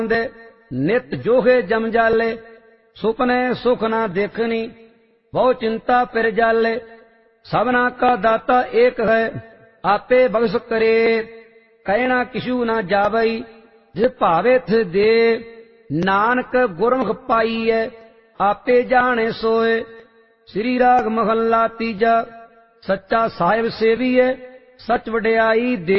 दे नित जोहे जम जाले। सुपने सुख ना देखनी बहु चिंता फिर जाले। सबना का दाता एक है आपे बख्श करे। कहना किशु ना जावई जिस भावे थे दे। नानक गुरमुख पाई है आपे जाने सोए। श्री राग महला तीजा। सच्चा साहिब सेवी है सच वडियाई दे।